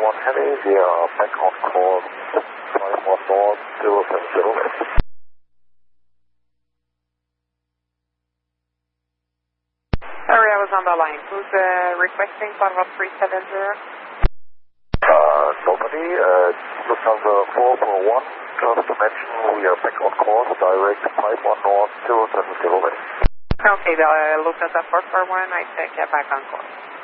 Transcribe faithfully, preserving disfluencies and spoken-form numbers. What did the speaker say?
one Heavy, we are back on course five one North, zero seven zero. Sorry, I was on the line. Who's uh, requesting Bravo three seven zero? Uh, nobody, uh, Lufthansa four four one, just to mention we are back on course, direct five one North, zero seven zero. Okay, the uh, Lufthansa four four one, I take uh, back on course.